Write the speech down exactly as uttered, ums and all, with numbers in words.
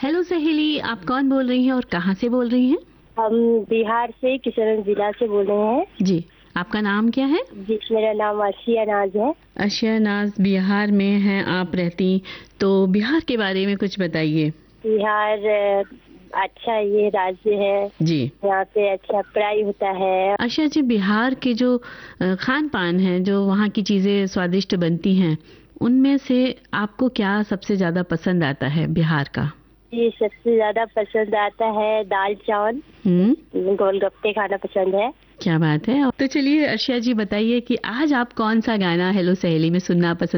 Hello सहेली, आप कौन बोल रही हैं और कहाँ से बोल रही हैं? हम बिहार से किशनगंज जिला से बोल रहे हैं। जी, आपका नाम क्या है? जी, मेरा नाम आशिया नाज है। आशिया नाज, बिहार में हैं आप रहती, तो बिहार के बारे में कुछ बताइए। बिहार अ, अच्छा ये राज्य है। जी, यहाँ पे अच्छा पढ़ाई होता है। आशिया जी, बिहार के जो अ, खान पान है, जो वहाँ की चीजें स्वादिष्ट बनती हैं, उनमें से आपको क्या सबसे ज्यादा पसंद आता है बिहार का? ये सबसे ज्यादा पसंद आता है दाल चावल, हम्म, गोलगप्पे खाना पसंद है। क्या बात है। तो चलिए आशिया जी, बताइए कि आज आप कौन सा गाना हेलो सहेली में सुनना पसंद